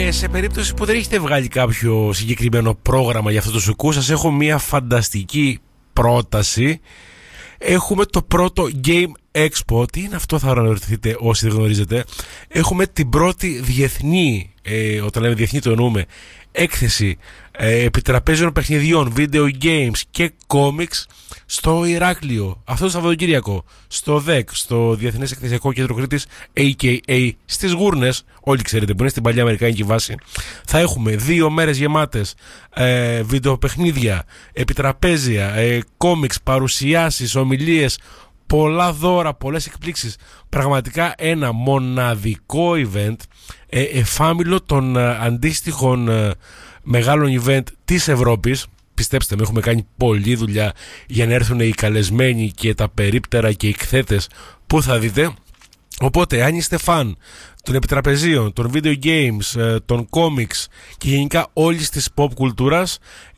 σε περίπτωση που δεν έχετε βγάλει κάποιο συγκεκριμένο πρόγραμμα για αυτό το σουκού, σας έχω μια φανταστική πρόταση. Έχουμε το πρώτο Game Expo. Τι είναι αυτό, θα αναρωτηθείτε όσοι δεν γνωρίζετε. Έχουμε την πρώτη διεθνή, όταν λέμε διεθνή το εννοούμε, έκθεση επιτραπέζιων παιχνιδιών, video games και comics στο Ηράκλειο αυτό το Σαββατοκύριακο, στο ΔΕΚ, στο Διεθνές Εκθεσιακό Κέντρο Κρήτης, AKA στις Γούρνες, όλοι ξέρετε που είναι στην παλιά αμερικάνικη βάση. Θα έχουμε 2 μέρες γεμάτες βιντεοπαιχνίδια, επιτραπέζια, comics, παρουσιάσεις, ομιλίες, πολλά δώρα, πολλές εκπλήξεις. Πραγματικά ένα μοναδικό event, εφάμιλο των αντίστοιχων μεγάλων event της Ευρώπης. Πιστέψτε με, έχουμε κάνει πολλή δουλειά για να έρθουν οι καλεσμένοι και τα περίπτερα και οι εκθέτες που θα δείτε. Οπότε, αν είστε φαν των επιτραπεζίων, των video games, των comics και γενικά όλης της pop κουλτούρας,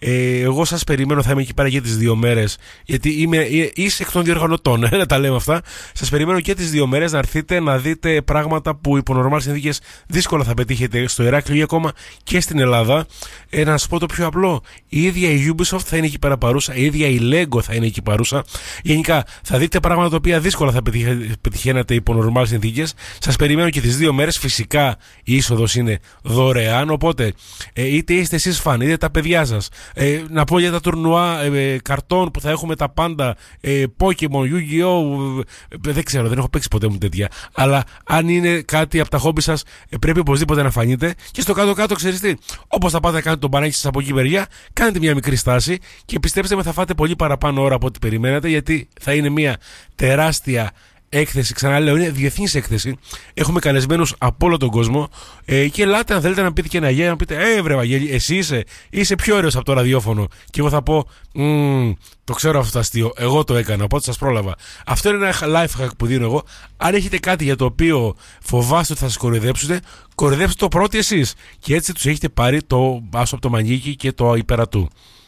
εγώ σας περιμένω, θα είμαι εκεί πέρα για τις 2 μέρες, γιατί είσαι εκ των διοργανωτών, να τα λέμε αυτά. Σας περιμένω και τις 2 μέρες να έρθετε να δείτε πράγματα που υπό normal συνθήκες δύσκολα θα πετύχετε στο Ηράκλειο ή ακόμα και στην Ελλάδα. Να σας πω το πιο απλό, η ίδια η Ubisoft θα είναι εκεί πέρα παρούσα, η ίδια η Lego θα είναι εκεί παρούσα. Γενικά θα δείτε πράγματα τα οποία δύσκολα θα πετυχαίνετε υπό normal συνθήκες. Σας περιμένω και τις 2 μέρες. Φυσικά η είσοδος είναι δωρεάν, οπότε είτε είστε εσείς φαν είτε τα παιδιά σας, να πω για τα τουρνουά καρτών που θα έχουμε τα πάντα, Pokemon, Yu-Gi-Oh, δεν ξέρω, δεν έχω παίξει ποτέ μου τέτοια, αλλά αν είναι κάτι από τα χόμπι σας, πρέπει οπωσδήποτε να φανείτε. Και στο κάτω-κάτω, ξέρεις τι, όπως θα πάτε να κάνετε τον μπανάκι σας από εκεί μεριά, κάνετε μια μικρή στάση και πιστέψτε με, θα φάτε πολύ παραπάνω ώρα από ό,τι περιμένατε, γιατί θα είναι μια τεράστια έκθεση. Ξαναλέω, είναι διεθνής έκθεση. Έχουμε καλεσμένους από όλο τον κόσμο, και ελάτε αν θέλετε να πείτε και ένα γεια, να πείτε βρε Βαγγέλη, εσύ είσαι πιο ωραίος από το ραδιόφωνο. Και εγώ θα πω το ξέρω αυτό το αστείο, εγώ το έκανα, οπότε σας πρόλαβα. Αυτό είναι ένα life hack που δίνω εγώ. Αν έχετε κάτι για το οποίο φοβάστε ότι θα σας κοροϊδέψετε το πρώτοι εσείς, και έτσι τους έχετε πάρει το άσο από το μανίκι και το υπερατού.